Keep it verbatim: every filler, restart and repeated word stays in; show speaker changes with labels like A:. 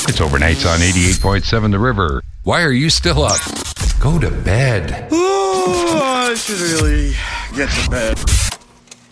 A: It's Overnights on eighty-eight point seven The River. Why are you still up? Go to bed.
B: Oh, I should really get to bed.